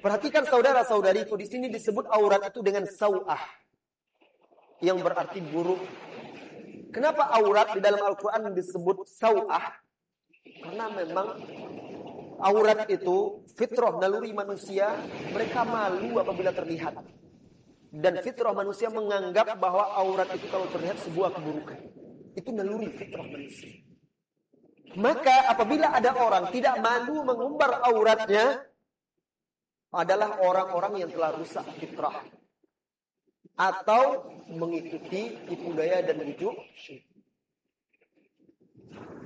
Perhatikan saudara-saudariku, di sini disebut aurat itu dengan sau'ah, yang berarti buruk. Kenapa aurat di dalam Al-Quran disebut sau'ah? Karena memang aurat itu fitrah naluri manusia, mereka malu apabila terlihat. Dan fitrah manusia menganggap bahwa aurat itu kalau terlihat sebuah keburukan. Itu naluri fitrah manusia. Maka apabila ada orang tidak malu mengumbar auratnya, adalah orang-orang yang telah rusak fitrah atau mengikuti tipu daya dan bujuk syaitan.